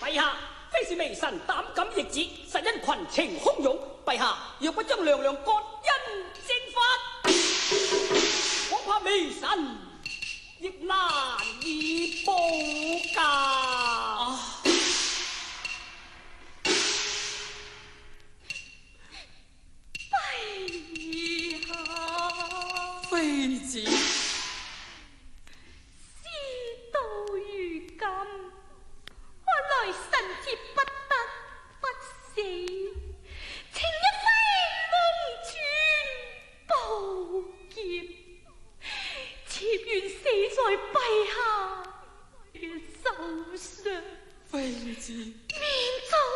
陛下，非是微臣膽敢逆旨，實因群情洶湧。陛下若不將娘娘割因正法，恐怕微臣亦難以報答。 陛下， 妃子。 到如今，看來臣妾不得不死，請一揮龍泉寶劍，妾願死在陛下嘅手上， 妃子， 免遭